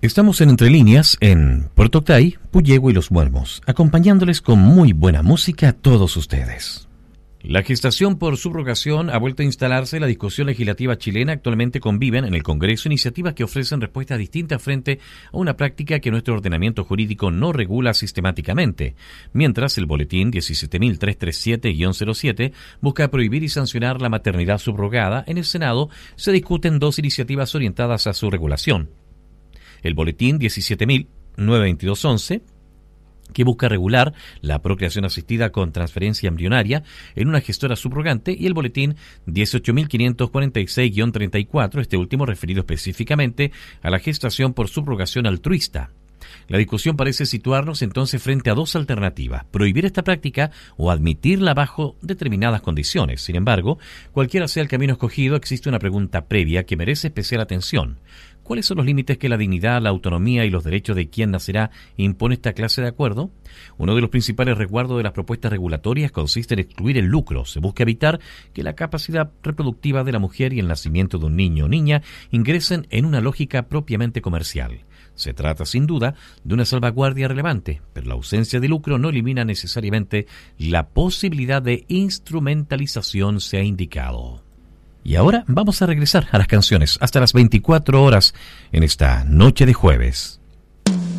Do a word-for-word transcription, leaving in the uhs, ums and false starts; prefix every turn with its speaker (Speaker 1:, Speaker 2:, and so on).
Speaker 1: Estamos en Entre Líneas, en Puerto Octay, Puyehue y Los Muermos, acompañándoles con muy buena música a todos ustedes. La gestación por subrogación ha vuelto a instalarse en la discusión legislativa chilena. Actualmente conviven en el Congreso iniciativas que ofrecen respuestas distintas frente a una práctica que nuestro ordenamiento jurídico no regula sistemáticamente. Mientras el boletín diecisiete mil trescientos treinta y siete guión cero siete busca prohibir y sancionar la maternidad subrogada, en el Senado se discuten dos iniciativas orientadas a su regulación. El boletín diecisiete mil novecientos veintidós once, que busca regular la procreación asistida con transferencia embrionaria en una gestora subrogante, y el boletín dieciocho mil quinientos cuarenta y seis guión treinta y cuatro, este último referido específicamente a la gestación por subrogación altruista. La discusión parece situarnos entonces frente a dos alternativas: prohibir esta práctica o admitirla bajo determinadas condiciones. Sin embargo, cualquiera sea el camino escogido, existe una pregunta previa que merece especial atención. ¿Cuáles son los límites que la dignidad, la autonomía y los derechos de quien nacerá impone esta clase de acuerdo? Uno de los principales resguardos de las propuestas regulatorias consiste en excluir el lucro. Se busca evitar que la capacidad reproductiva de la mujer y el nacimiento de un niño o niña ingresen en una lógica propiamente comercial. Se trata, sin duda, de una salvaguardia relevante, pero la ausencia de lucro no elimina necesariamente la posibilidad de instrumentalización, se ha indicado. Y ahora vamos a regresar a las canciones hasta las veinticuatro horas en esta noche de jueves.